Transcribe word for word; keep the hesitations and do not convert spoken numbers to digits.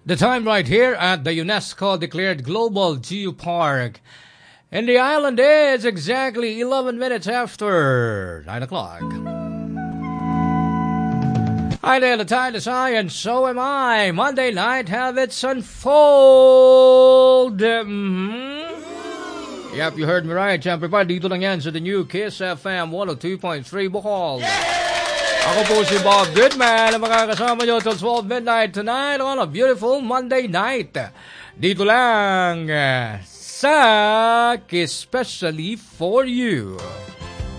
The time right here at the UNESCO-declared Global Geopark in the island is exactly eleven minutes after nine o'clock. Hi there, the tide is high and so am I. Monday night habits unfold. Mm-hmm. Yep, you heard me right. Siyempre pa, dito lang yan sa the new Kiss F M one oh two point three Bohol. Ako po si Bob Goodman ang makakasama nyo till twelve midnight tonight on a beautiful Monday night. Dito lang sa Kiss Especially For You.